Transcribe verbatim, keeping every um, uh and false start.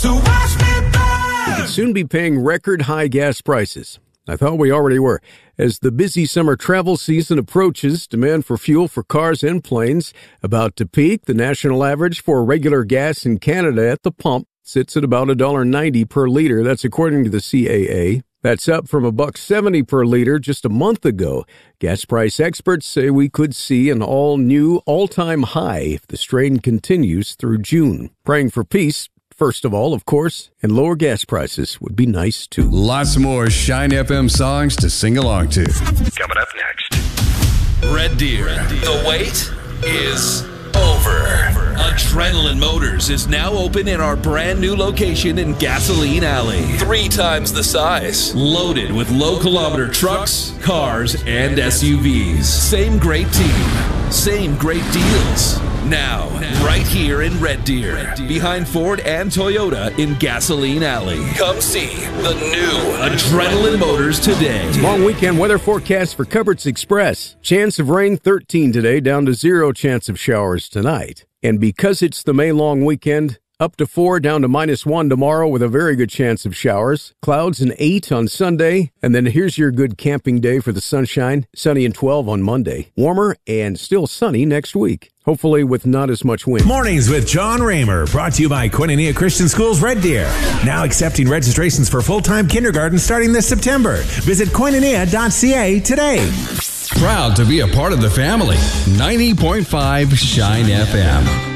So watch me burn. We could soon be paying record high gas prices. I thought we already were. As the busy summer travel season approaches, demand for fuel for cars and planes about to peak. The national average for regular gas in Canada at the pump sits at about one dollar ninety per liter. That's according to the C A A. That's up from a buck seventy per liter just a month ago. Gas price experts say we could see an all-new, all-time high if the strain continues through June. Praying for peace, first of all, of course, and lower gas prices would be nice, too. Lots more Shine F M songs to sing along to. Coming up next. Red Deer. The wait is over. Adrenaline Motors is now open in our brand new location in Gasoline Alley. Three times the size. Loaded with low kilometer trucks, cars, and S U Vs. Same great team. Same great deals. Now, right here in Red Deer, behind Ford and Toyota in Gasoline Alley. Come see the new Adrenaline Motors today. Long weekend weather forecast for Cupboards Express. Chance of rain thirteen today, down to zero chance of showers tonight. And because it's the May long weekend, up to four, down to minus one tomorrow with a very good chance of showers. Clouds and eight on Sunday. And then here's your good camping day for the sunshine. Sunny and twelve on Monday. Warmer and still sunny next week. Hopefully with not as much wind. Mornings with John Raymer, brought to you by Koinonia Christian Schools Red Deer. Now accepting registrations for full-time kindergarten starting this September. Visit koinonia dot c a today. Proud to be a part of the family. ninety point five Shine F M.